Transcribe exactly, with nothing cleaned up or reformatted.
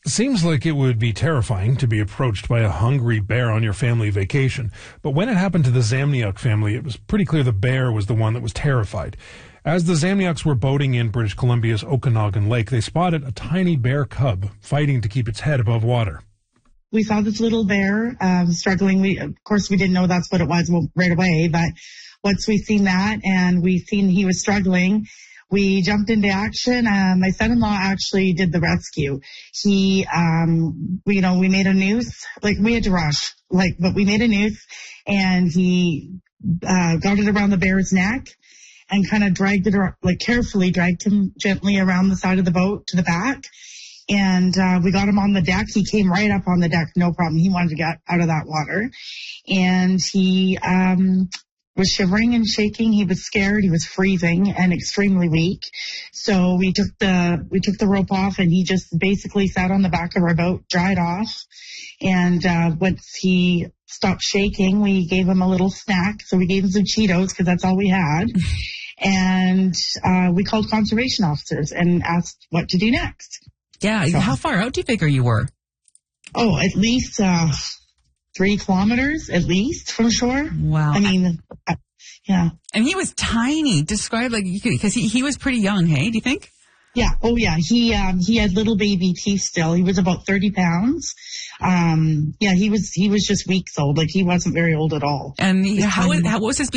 Seems like it would be terrifying to be approached by a hungry bear on your family vacation. But when it happened to the Zamniuk family, it was pretty clear the bear was the one that was terrified. As the Zamniuks were boating in British Columbia's Okanagan Lake, they spotted a tiny bear cub fighting to keep its head above water. We saw this little bear um, struggling. We, of course, we didn't know that's what it was right away, but once we seen that and we seen he was struggling, we jumped into action. Uh, my son-in-law actually did the rescue. He, um, we, you know, we made a noose. Like, we had to rush, like, but we made a noose, and he uh, got it around the bear's neck and kind of dragged it, like, carefully dragged him gently around the side of the boat to the back. And uh, we got him on the deck. He came right up on the deck, no problem. He wanted to get out of that water. And he um was shivering and shaking. He was scared. He was freezing and extremely weak. So we took the we took the rope off, and he just basically sat on the back of our boat, dried off. And uh, once he stopped shaking, we gave him a little snack. So we gave him some Cheetos because that's all we had. And uh, we called conservation officers and asked what to do next. Yeah. So, how far out do you figure you were? Oh, at least uh, three kilometers, at least, from shore. Wow. I mean, uh, yeah. And he was tiny. Describe, like, because he, he was pretty young, hey, do you think? Yeah. Oh, yeah. He um, he had little baby teeth still. He was about thirty pounds. Um, yeah, he was he was just weeks old. Like, he wasn't very old at all. And he, how, how what was his